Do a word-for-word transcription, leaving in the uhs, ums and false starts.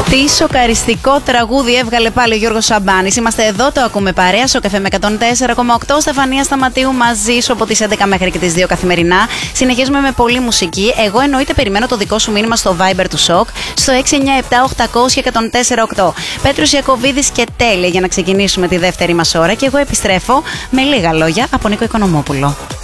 Τι σοκαριστικό τραγούδι έβγαλε πάλι ο Γιώργος Σαμπάνης. Είμαστε εδώ, το ακούμε παρέα στο Καφέ με εκατόν τέσσερα κόμμα οκτώ. Στεφανία Σταματίου μαζί σου από τις έντεκα μέχρι και τις δύο καθημερινά. Συνεχίζουμε με πολλή μουσική. Εγώ εννοείται περιμένω το δικό σου μήνυμα στο Viber του Σοκ στο έξι εννιά επτά οκτακόσια εκατόν τέσσερα οκτώ. Πέτρος Ιακωβίδης και Τέλεια για να ξεκινήσουμε τη δεύτερη μας ώρα. Και εγώ επιστρέφω με λίγα λόγια από Νίκο Οικονομόπουλο.